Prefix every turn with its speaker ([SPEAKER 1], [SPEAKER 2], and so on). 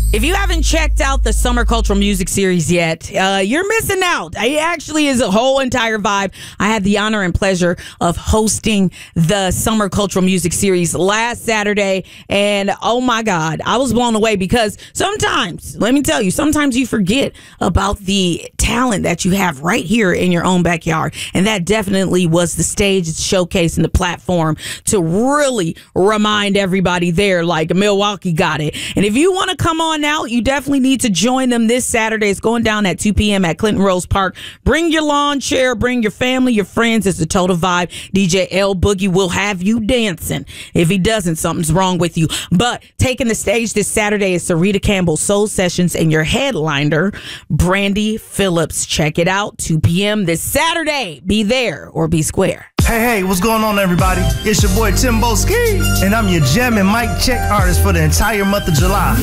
[SPEAKER 1] If you haven't checked out the Summer Cultural Music Series yet, you're missing out. It actually is a whole entire vibe. I had the honor and pleasure of hosting the Summer Cultural Music Series last Saturday, and oh my God, I was blown away because sometimes, let me tell you, sometimes you forget about the talent that you have right here in your own backyard, and that definitely was the stage, showcase, and the platform to really remind everybody there, like Milwaukee got it. And if you want to come on out, you definitely need to join them this Saturday. It's going down at 2 p.m. at Clinton Rose Park. Bring your lawn chair, bring your family, your friends. It's a total vibe. DJ L Boogie will have you dancing. If he doesn't, something's wrong with you. But taking the stage this Saturday is Sarita Campbell Soul Sessions and your headliner, Brandy Phillips. Check it out, 2 p.m. this Saturday. Be there or be square.
[SPEAKER 2] Hey, what's going on, everybody? It's your boy Timbo Ski, and I'm your gem and mic check artist for the entire month of July.